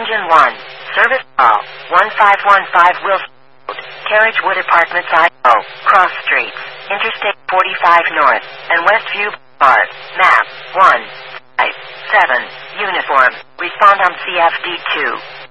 Engine 1. Service call. 1515 Wilson Road. Carriagewood Apartments, I.O. Cross Streets. Interstate 45 North. And Westview Boulevard. Map 157. Uniform. Respond on CFD2.